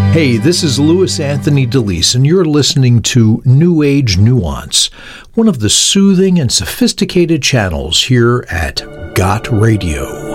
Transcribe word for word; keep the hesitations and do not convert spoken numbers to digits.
Hey, this is Louis Anthony DeLeese, and you're listening to New Age Nuance, one of the soothing and sophisticated channels here at Got Radio.